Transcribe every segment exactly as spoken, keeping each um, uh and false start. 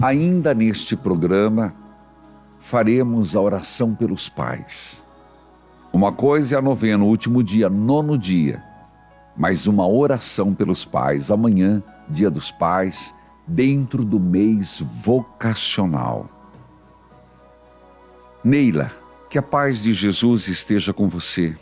Ainda neste programa, faremos a oração pelos pais. Uma coisa é a novena, o último dia, nono dia, mas uma oração pelos pais, amanhã, dia dos pais, dentro do mês vocacional. Neila, que a paz de Jesus esteja com você.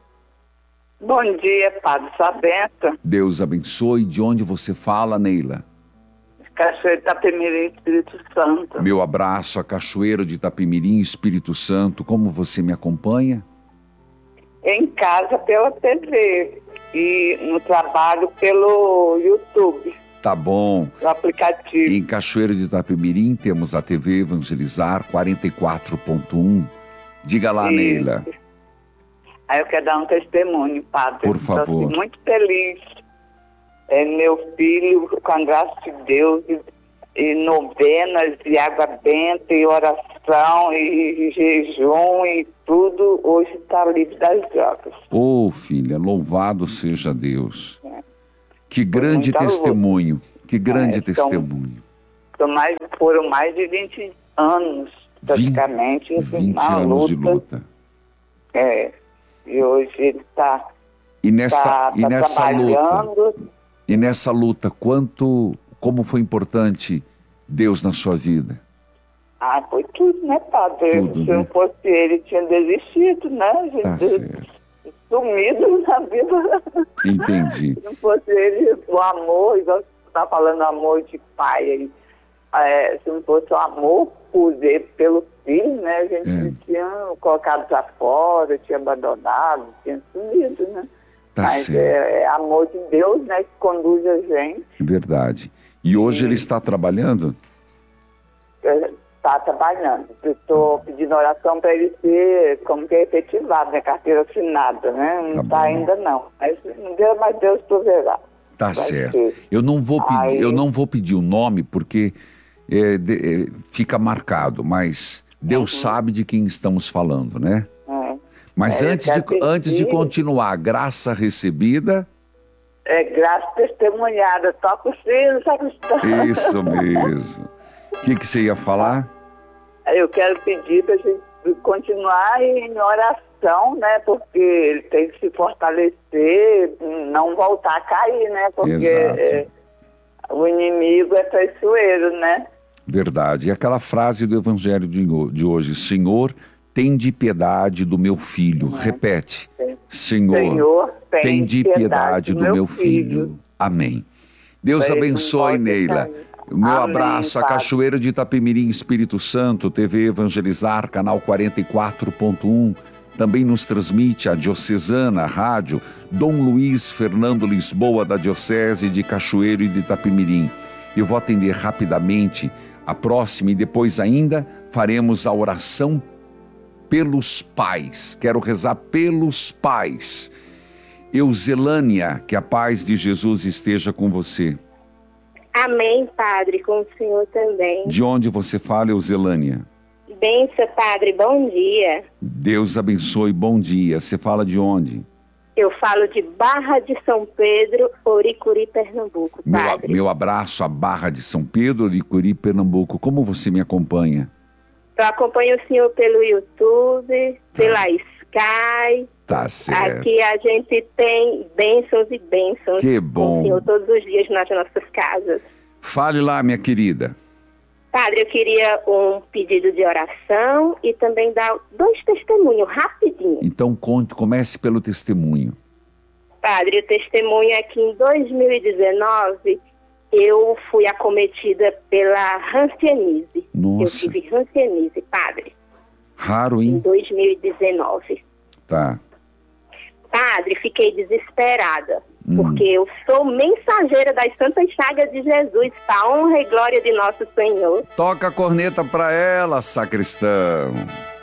Bom dia, Padre, sua bênção. Deus abençoe. De onde você fala, Neila? Cachoeiro de Itapemirim, Espírito Santo. Meu abraço a Cachoeiro de Itapemirim, Espírito Santo. Como você me acompanha? Em casa pela T V e no trabalho pelo YouTube. Tá bom. O aplicativo. Em Cachoeiro de Itapemirim temos a T V Evangelizar quarenta e quatro ponto um. Diga lá, Isso. Neila. Aí eu quero dar um testemunho, Padre. Por favor. Estou muito feliz. É, meu filho, com a graça de Deus, e, e novenas, e água benta, e oração, e, e jejum, e tudo, hoje está livre das drogas. Ô, filha, louvado seja Deus. É. Que grande muita testemunho, que grande É, então, testemunho. Então, mais, foram mais de vinte anos, praticamente, vinte na anos luta. de luta. É, e hoje ele está E nesta, tá, e tá nessa luta, trabalhando. e nessa luta, quanto, como foi importante Deus na sua vida? Ah, foi tudo, né, Padre? Tudo, Se né? não fosse ele, tinha desistido, né? Tá Jesus, certo. sumido na vida. Entendi. Se não fosse ele, o amor, igual você está falando, amor de pai aí. É, se não fosse o amor por ele, pelo filho, né? A gente É. tinha colocado para fora, tinha abandonado, tinha sumido, né? Tá Mas certo. é, é amor de Deus, né? Que conduz a gente. Verdade. E hoje Sim. ele está trabalhando? Está trabalhando. Estou pedindo oração para ele ser, como que é, efetivado, né? Carteira assinada, né? Não Tá está bom. ainda não. Mas Deus, mas Deus proverá. Tá Vai certo. ser. Eu não vou pedir, Aí- eu não vou pedir o nome porque é, de- é, fica marcado, mas Deus Uhum. sabe de quem estamos falando, né? É, Mas É, eu antes, de, quero pedir- antes de continuar, graça recebida, é graça testemunhada, toca o sino, sacristão. isso mesmo. O que, que você ia falar? Eu quero pedir para a gente continuar em oração, né? Porque ele tem que se fortalecer, não voltar a cair, né? Porque Exato. é, o inimigo é traiçoeiro, né? Verdade. E aquela frase do Evangelho de ho- de hoje, Senhor, tende piedade do meu filho. Repete. Senhor, Senhor, tende piedade do meu filho. Amém. Deus Pra ele não abençoe, volte a Neila. cair. O meu Amém, abraço a Padre. Cachoeiro de Itapemirim, Espírito Santo, T V Evangelizar, canal quarenta e quatro ponto um. Também nos transmite a Diocesana Rádio Dom Luiz Fernando Lisboa, da Diocese de Cachoeiro e de Itapemirim. Eu vou atender rapidamente a próxima e depois ainda faremos a oração pelos pais. Quero rezar pelos pais. Euzelânia, que a paz de Jesus esteja com você. Amém, Padre, com o Senhor também. De onde você fala, Euzelânia? Benção, Padre, bom dia. Deus abençoe, bom dia. Você fala de onde? Eu falo de Barra de São Pedro, Oricuri, Pernambuco, Meu, Padre. meu abraço à Barra de São Pedro, Oricuri, Pernambuco. Como você me acompanha? Eu acompanho o senhor pelo YouTube, pela Sky. Tá certo. Aqui a gente tem bênçãos e bênçãos Que com bom. o senhor todos os dias nas nossas casas. Fale lá, minha querida. Padre, eu queria um pedido de oração e também dar dois testemunhos, rapidinho. Então conte, comece pelo testemunho. Padre, o testemunho é que em dois mil e dezenove eu fui acometida pela hanseníase. Nossa. Eu tive hanseníase, Padre, Raro, em hein? dois mil e dezenove. Tá. Padre, fiquei desesperada, Hum. porque eu sou mensageira das Santas Chagas de Jesus, para a honra e glória de nosso Senhor. Toca a corneta pra ela, sacristão.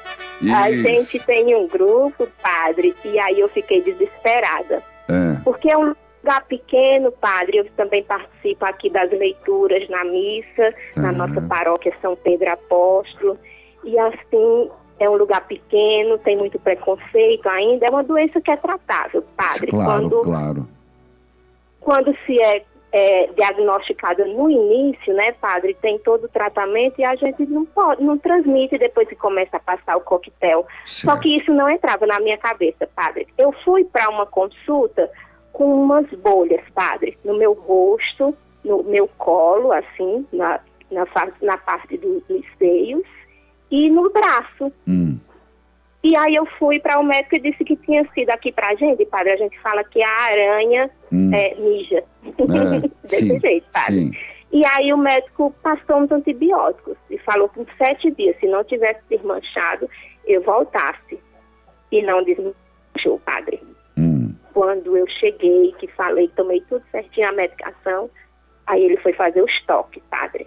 A Isso. gente tem um grupo, Padre, e aí eu fiquei desesperada. É. Porque é um lugar pequeno, Padre, eu também participo aqui das leituras na missa, Tá. na nossa paróquia São Pedro Apóstolo, e assim, é um lugar pequeno, tem muito preconceito ainda, é uma doença que é tratável, Padre. Claro, quando, claro. quando se é é, diagnosticada no início, né, padre, tem todo o tratamento e a gente não pode, não transmite depois que começa a passar o coquetel. Certo. Só que isso não entrava na minha cabeça, padre. Eu fui para uma consulta com umas bolhas, padre, no meu rosto, no meu colo, assim, na, na, na parte do, dos seios e no braço. Hum. E aí eu fui para o médico e disse que tinha sido aqui pra gente, padre, a gente fala que a aranha hum. é, mija. É, Desse sim, jeito, padre. Sim. E aí o médico passou uns antibióticos e falou que em sete dias, se não tivesse desmanchado, eu voltasse. E não desmanchou, padre. Hum. Quando eu cheguei, que falei, tomei tudo certinho a medicação, aí ele foi fazer o estoque, padre.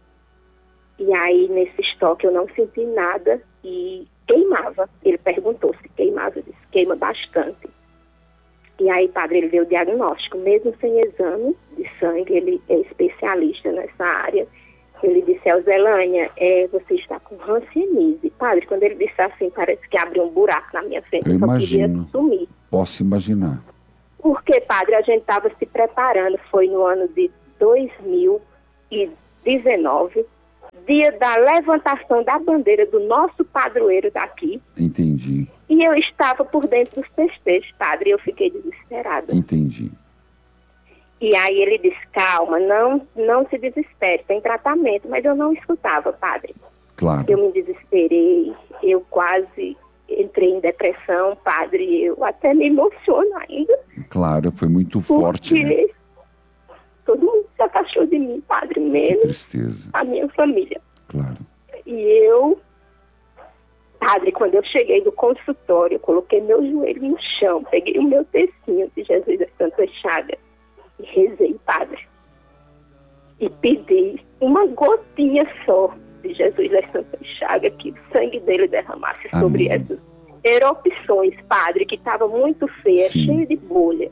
E aí nesse estoque eu não senti nada e queimava. Ele perguntou se queimava, eu disse, queima bastante. E aí, padre, ele deu o diagnóstico, mesmo sem exame de sangue, ele é especialista nessa área. Ele disse, Elzelânia, é, você está com hanseníase. Padre, quando ele disse assim, parece que abriu um buraco na minha frente, eu, eu só imagino. queria sumir. Posso imaginar. Porque, padre, a gente estava se preparando, foi no ano de dois mil e dezenove, dia da levantação da bandeira do nosso padroeiro daqui. Entendi. E eu estava por dentro dos festejos, padre, e eu fiquei desesperada. Entendi. E aí ele disse, calma, não, não se desespere, tem tratamento, mas eu não escutava, padre. Claro. Eu me desesperei, eu quase entrei em depressão, padre, eu até me emociono ainda. Claro, foi muito forte, né? Todo mundo se afastou de mim, padre, menos que tristeza. A minha família. Claro. E eu, padre, quando eu cheguei do consultório, eu coloquei meu joelho no chão, peguei o meu tecinho de Jesus das Santas Chagas e rezei, padre. E pedi uma gotinha só de Jesus das Santas Chagas, que o sangue dele derramasse Amém. Sobre essas erupções, padre, que estava muito feia, Sim. cheia de bolha.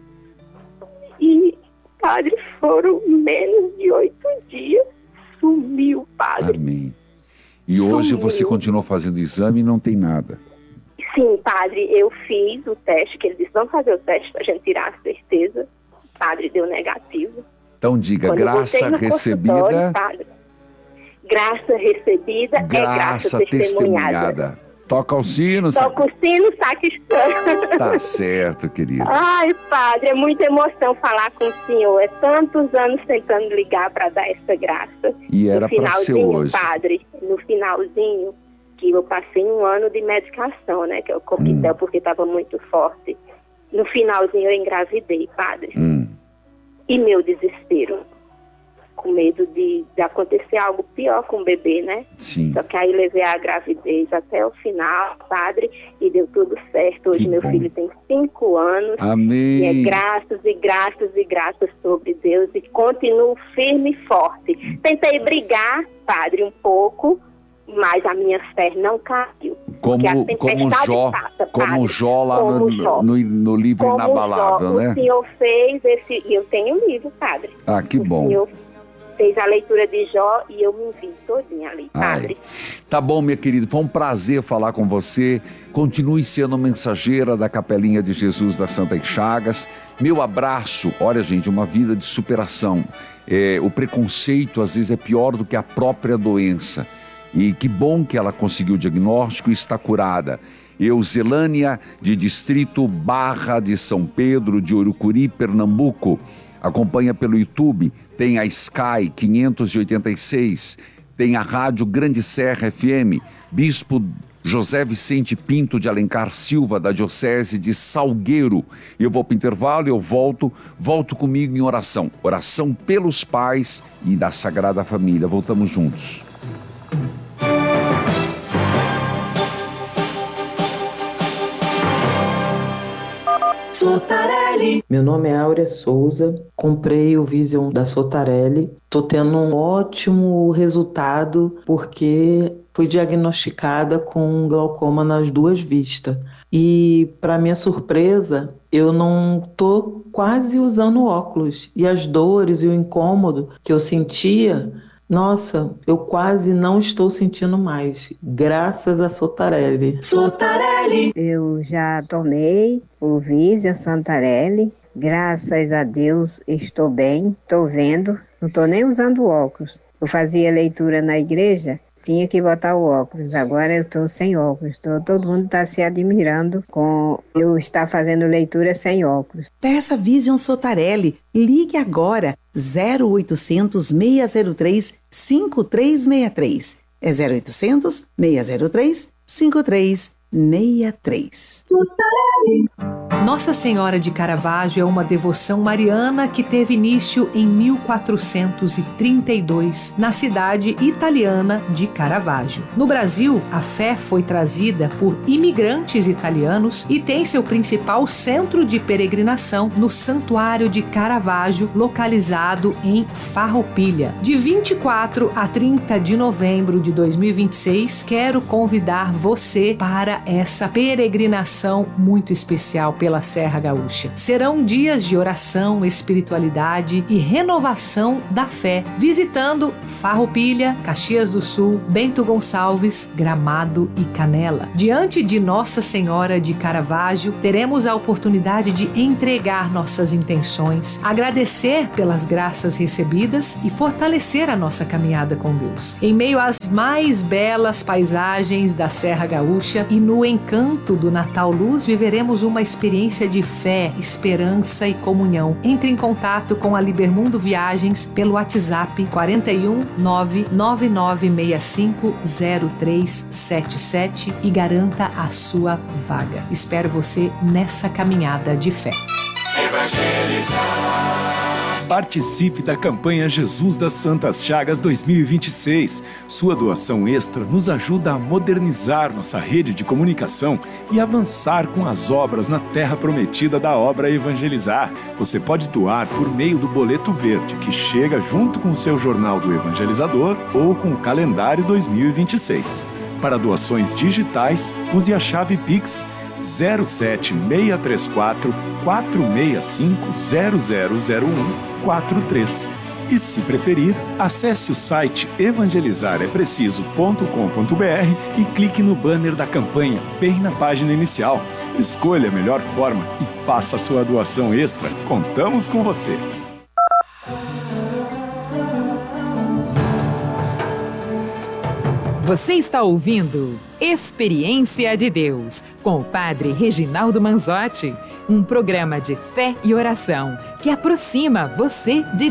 E padre, foram menos de oito dias, sumiu, padre. Amém. E hoje sumiu. Você continuou fazendo exame e não tem nada? Sim, padre, eu fiz o teste, que ele disse, vamos fazer o teste para a gente tirar a certeza. O padre deu negativo. Então diga, Quando graça recebida... Padre, graça recebida graça é graça testemunhada. testemunhada. Toca o sino. Toca o sino, sacristã. Tá certo, querida. Ai, padre, é muita emoção falar com o senhor. É tantos anos tentando ligar para dar essa graça. E era para ser hoje. Padre, no finalzinho, que eu passei um ano de medicação, né? Que é o coquetel, hum. porque estava muito forte. No finalzinho eu engravidei, padre. Hum. E meu desespero. Com medo de, de acontecer algo pior com o bebê, né? Sim. Só que aí levei a gravidez até o final, padre, e deu tudo certo. Hoje que meu bom. Filho tem cinco anos. Amém. E é graças e graças e graças sobre Deus e continuo firme e forte. Tentei brigar, padre, um pouco, mas a minha fé não caiu. Como, como Jó, passa, como Jó lá como no, Jó. No, no livro como Inabalável, Jó. Né? O senhor fez esse, e eu tenho um livro, padre. Ah, que o bom. Senhor fez a leitura de Jó e eu me vi todinha ali, padre. Ai. Tá bom, minha querida, foi um prazer falar com você. Continue sendo mensageira da Capelinha de Jesus das Santas Chagas. Meu abraço. Olha, gente, uma vida de superação. É, o preconceito às vezes é pior do que a própria doença. E que bom que ela conseguiu o diagnóstico e está curada. Euzelânia, de Distrito Barra de São Pedro, de Urucuri, Pernambuco. Acompanha pelo YouTube, tem a Sky quinhentos e oitenta e seis, tem a Rádio Grande Serra F M, Bispo José Vicente Pinto de Alencar Silva, da Diocese de Salgueiro. Eu vou para o intervalo, eu volto, volto comigo em oração. Oração pelos pais e da Sagrada Família. Voltamos juntos. Sotarelli. Meu nome é Áurea Souza, comprei o Vision da Sotarelli, tô tendo um ótimo resultado porque fui diagnosticada com glaucoma nas duas vistas. E, para minha surpresa, eu não tô quase usando óculos e as dores e o incômodo que eu sentia, nossa, eu quase não estou sentindo mais, graças a Sotarelli. Sotarelli. Eu já tomei o Vision Sotarelli Graças a Deus, estou bem, estou vendo, não estou nem usando óculos. Eu fazia leitura na igreja, tinha que botar o óculos, agora eu estou sem óculos. Tô, todo mundo está se admirando com eu estar fazendo leitura sem óculos. Peça Vision Sotarelli. Ligue agora, zero oitocentos, seis zero três, cinco três seis três. É zero oitocentos, seis zero três, cinco três seis três. Nossa Senhora de Caravaggio é uma devoção mariana que teve início em mil quatrocentos e trinta e dois, na cidade italiana de Caravaggio. No Brasil, a fé foi trazida por imigrantes italianos e tem seu principal centro de peregrinação no Santuário de Caravaggio, localizado em Farroupilha. De vinte e quatro a trinta de novembro de dois mil e vinte e seis, quero convidar você para essa peregrinação muito especial pela Serra Gaúcha. Serão dias de oração, espiritualidade e renovação da fé, visitando Farroupilha, Caxias do Sul, Bento Gonçalves, Gramado e Canela. Diante de Nossa Senhora de Caravaggio, teremos a oportunidade de entregar nossas intenções, agradecer pelas graças recebidas e fortalecer a nossa caminhada com Deus. Em meio às mais belas paisagens da Serra Gaúcha e no encanto do Natal Luz, viveremos uma experiência de fé, esperança e comunhão. Entre em contato com a Libermundo Viagens pelo WhatsApp quatro um nove nove nove seis cinco zero três sete sete e garanta a sua vaga. Espero você nessa caminhada de fé. Evangelizar. Participe da campanha Jesus das Santas Chagas dois mil e vinte e seis. Sua doação extra nos ajuda a modernizar nossa rede de comunicação e avançar com as obras na terra prometida da obra Evangelizar. Você pode doar por meio do boleto verde, que chega junto com o seu jornal do Evangelizador ou com o calendário dois mil e vinte e seis. Para doações digitais, use a chave Pix zero sete seis três quatro, quatro seis cinco, zero zero zero um quatro três. E se preferir, acesse o site evangelizar é preciso ponto com ponto b r e clique no banner da campanha, bem na página inicial. Escolha a melhor forma e faça a sua doação extra. Contamos com você! Você está ouvindo Experiência de Deus, com o Padre Reginaldo Manzotti, um programa de fé e oração que aproxima você de